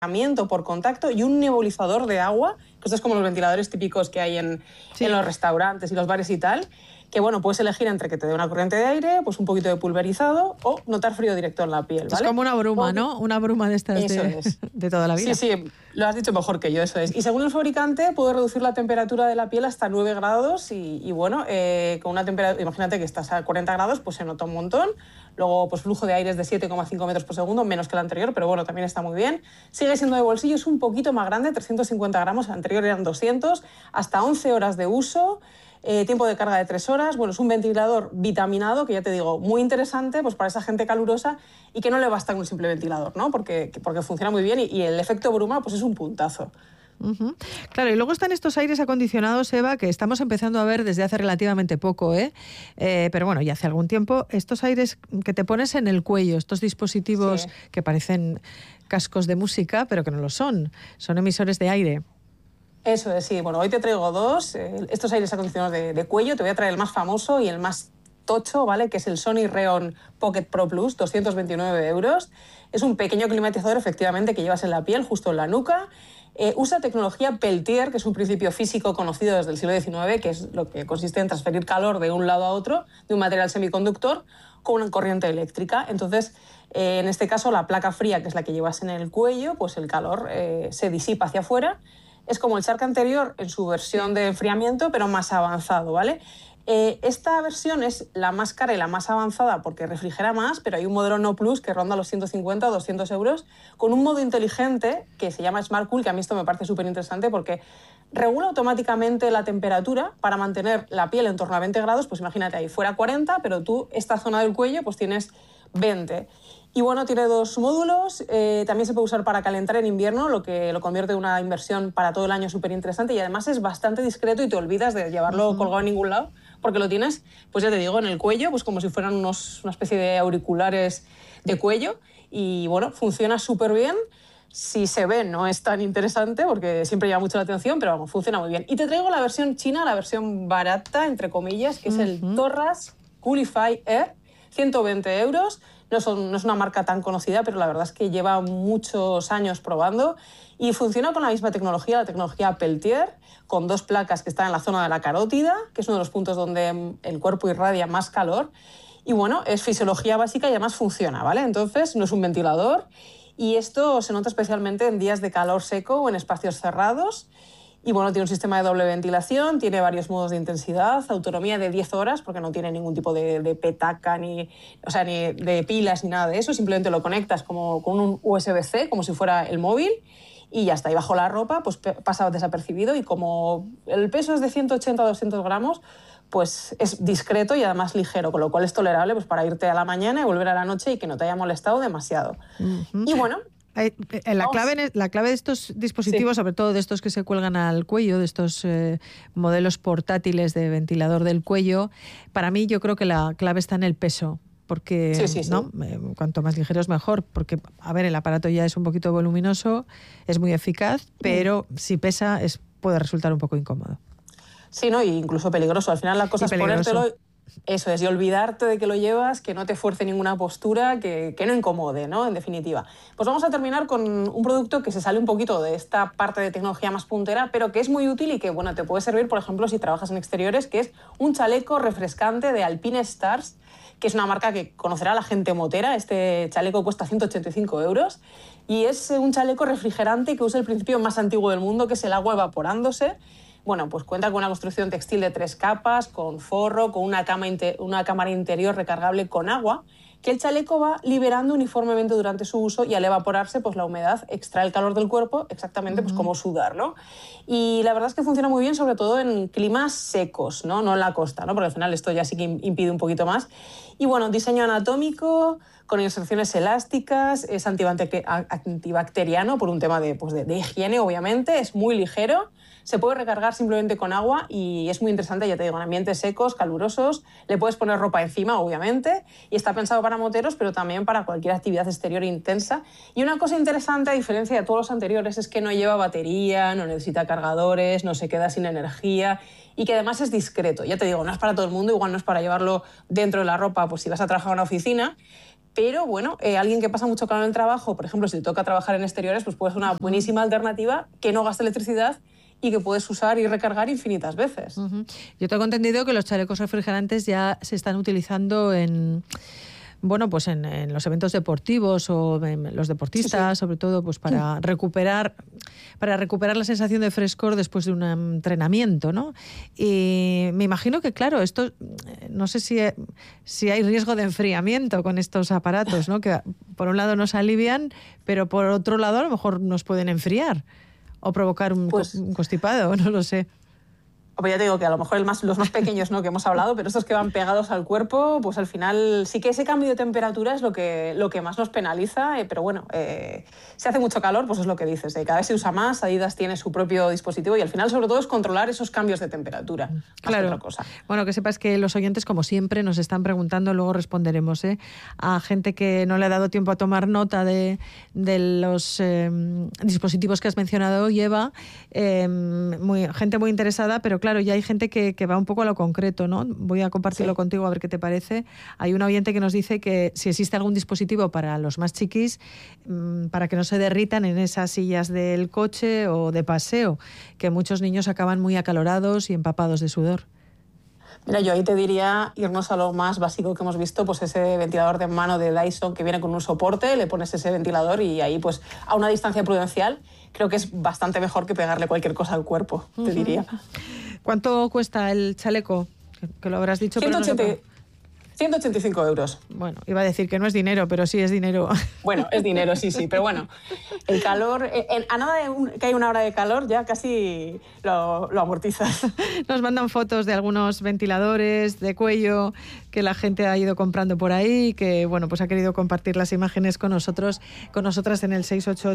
por contacto y un nebulizador de agua, que esto es como los ventiladores típicos que hay en los restaurantes y los bares y tal, que bueno, puedes elegir entre que te dé una corriente de aire, pues un poquito de pulverizado o notar frío directo en la piel, ¿vale? Es como una bruma, ¿no? Una bruma de estas de toda la vida. Sí, lo has dicho mejor que yo, eso es. Y según el fabricante puede reducir la temperatura de la piel hasta 9 grados y bueno, con una temperatura, imagínate que estás a 40 grados, pues se nota un montón. Luego, pues flujo de aire es de 7,5 metros por segundo, menos que el anterior, pero bueno, también está muy bien. Sigue siendo de bolsillo, es un poquito más grande, 350 gramos, el anterior eran 200, hasta 11 horas de uso. Tiempo de carga de 3 horas. Bueno, es un ventilador vitaminado, que ya te digo, muy interesante pues para esa gente calurosa y que no le basta con un simple ventilador, ¿no? Porque funciona muy bien y el efecto bruma pues es un puntazo. Claro, y luego están estos aires acondicionados, Eva, que estamos empezando a ver desde hace relativamente poco, pero bueno, ya hace algún tiempo, estos aires que te pones en el cuello, estos dispositivos que parecen cascos de música, pero que no lo son emisores de aire. Eso es, sí. Bueno, hoy te traigo dos, estos aires acondicionados de cuello. Te voy a traer el más famoso y el más tocho, ¿vale? Que es el Sony Reon Pocket Pro Plus, 229 euros. Es un pequeño climatizador, efectivamente, que llevas en la piel, justo en la nuca. Usa tecnología Peltier, que es un principio físico conocido desde el siglo XIX, que es lo que consiste en transferir calor de un lado a otro de un material semiconductor con una corriente eléctrica. Entonces, en este caso, la placa fría, que es la que llevas en el cuello, pues el calor se disipa hacia afuera. Es como el Shark anterior en su versión de enfriamiento, pero más avanzado, ¿vale? Esta versión es la más cara y la más avanzada porque refrigera más, pero hay un modelo No Plus que ronda los 150 o 200 euros con un modo inteligente que se llama Smart Cool, que a mí esto me parece súper interesante porque regula automáticamente la temperatura para mantener la piel en torno a 20 grados, pues imagínate ahí fuera 40, pero tú esta zona del cuello pues tienes 20. Y bueno, tiene 2 módulos, también se puede usar para calentar en invierno, lo que lo convierte en una inversión para todo el año súper interesante y además es bastante discreto y te olvidas de llevarlo colgado en ningún lado porque lo tienes, pues ya te digo, en el cuello, pues como si fueran una especie de auriculares de cuello y bueno, funciona súper bien. Si se ve no es tan interesante porque siempre llama mucho la atención, pero vamos, funciona muy bien. Y te traigo la versión china, la versión barata, entre comillas, que es el Torras Coolify Air, 120 euros. No es una marca tan conocida, pero la verdad es que lleva muchos años probando y funciona con la misma tecnología, la tecnología Peltier, con 2 placas que están en la zona de la carótida, que es uno de los puntos donde el cuerpo irradia más calor. Y bueno, es fisiología básica y además funciona, ¿vale? Entonces no es un ventilador y esto se nota especialmente en días de calor seco o en espacios cerrados. Y bueno, tiene un sistema de doble ventilación, tiene varios modos de intensidad, autonomía de 10 horas, porque no tiene ningún tipo de petaca, ni de pilas, ni nada de eso. Simplemente lo conectas como con un USB-C, como si fuera el móvil, y ya está. Y bajo la ropa pues pasa desapercibido y como el peso es de 180 a 200 gramos, pues es discreto y además ligero, con lo cual es tolerable pues para irte a la mañana y volver a la noche y que no te haya molestado demasiado. Y bueno... La clave de estos dispositivos, sobre todo de estos que se cuelgan al cuello, de estos modelos portátiles de ventilador del cuello, para mí yo creo que la clave está en el peso. Porque ¿no? Cuanto más ligero es mejor, porque a ver, el aparato ya es un poquito voluminoso, es muy eficaz, pero si pesa puede resultar un poco incómodo. Sí, ¿no? Y incluso peligroso. Al final la cosa es ponértelo... Eso es, y olvidarte de que lo llevas, que no te fuerce ninguna postura, que no incomode, ¿no? En definitiva. Pues vamos a terminar con un producto que se sale un poquito de esta parte de tecnología más puntera, pero que es muy útil y que, bueno, te puede servir, por ejemplo, si trabajas en exteriores, que es un chaleco refrescante de Alpine Stars, que es una marca que conocerá la gente motera. Este chaleco cuesta 185 euros y es un chaleco refrigerante que usa el principio más antiguo del mundo, que es el agua evaporándose. Bueno, pues cuenta con una construcción textil de 3 capas, con forro, con una cámara interior recargable con agua, que el chaleco va liberando uniformemente durante su uso y al evaporarse, pues la humedad extrae el calor del cuerpo, exactamente pues como sudar, ¿no? Y la verdad es que funciona muy bien, sobre todo en climas secos, ¿no? No en la costa, ¿no? Porque al final esto ya sí que impide un poquito más. Y bueno, diseño anatómico, con inserciones elásticas, es antibacteriano por un tema de higiene, obviamente, es muy ligero. Se puede recargar simplemente con agua y es muy interesante, ya te digo, en ambientes secos, calurosos. Le puedes poner ropa encima, obviamente, y está pensado para moteros, pero también para cualquier actividad exterior intensa. Y una cosa interesante, a diferencia de todos los anteriores, es que no lleva batería, no necesita cargadores, no se queda sin energía y que además es discreto. Ya te digo, no es para todo el mundo, igual no es para llevarlo dentro de la ropa, pues si vas a trabajar en una oficina, Pero bueno, alguien que pasa mucho calor en el trabajo, por ejemplo, si te toca trabajar en exteriores, pues puede ser una buenísima alternativa que no gasta electricidad y que puedes usar y recargar infinitas veces. Yo tengo entendido que los chalecos refrigerantes ya se están utilizando en... Bueno, pues en los eventos deportivos o en los deportistas, sobre todo, pues para recuperar la sensación de frescor después de un entrenamiento, ¿no? Y me imagino que, claro, esto, no sé si hay riesgo de enfriamiento con estos aparatos, ¿no? Que por un lado nos alivian, pero por otro lado a lo mejor nos pueden enfriar o provocar un constipado, no lo sé. Pues ya te digo que a lo mejor los más pequeños, ¿no?, que hemos hablado, pero estos que van pegados al cuerpo, pues al final sí que ese cambio de temperatura es lo que más nos penaliza, pero bueno, si hace mucho calor, pues es lo que dices, cada vez se usa más, Adidas tiene su propio dispositivo y al final sobre todo es controlar esos cambios de temperatura, más que otra cosa. Bueno, que sepas que los oyentes, como siempre, nos están preguntando, luego responderemos, a gente que no le ha dado tiempo a tomar nota de los dispositivos que has mencionado, Eva, gente muy interesada, pero claro, ya hay gente que va un poco a lo concreto, ¿no? Voy a compartirlo contigo a ver qué te parece. Hay un oyente que nos dice que si existe algún dispositivo para los más chiquis, para que no se derritan en esas sillas del coche o de paseo, que muchos niños acaban muy acalorados y empapados de sudor. Mira, yo ahí te diría irnos a lo más básico que hemos visto, pues ese ventilador de mano de Dyson que viene con un soporte, le pones ese ventilador y ahí pues a una distancia prudencial creo que es bastante mejor que pegarle cualquier cosa al cuerpo, te diría. ¿Cuánto cuesta el chaleco? Que lo habrás dicho, 185 euros. Bueno, iba a decir que no es dinero, pero sí es dinero. Bueno, es dinero, sí, pero bueno, el calor, a nada de que hay una hora de calor ya casi lo amortizas. Nos mandan fotos de algunos ventiladores de cuello que la gente ha ido comprando por ahí, que bueno, pues ha querido compartir las imágenes con nosotras en el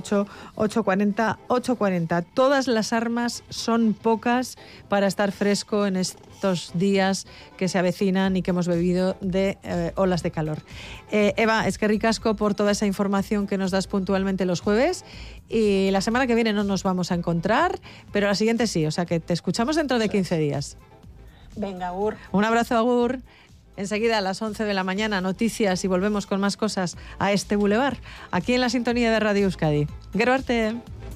688-840-840. Todas las armas son pocas para estar fresco en estos días que se avecinan y que hemos bebido de olas de calor. Eva, es que ricasco por toda esa información que nos das puntualmente los jueves, y la semana que viene no nos vamos a encontrar, pero la siguiente sí, o sea que te escuchamos dentro de 15 días. Venga, Agur. Un abrazo, Agur. Enseguida a las 11 de la mañana, noticias, y volvemos con más cosas a este bulevar, aquí en la sintonía de Radio Euskadi. Gero arte.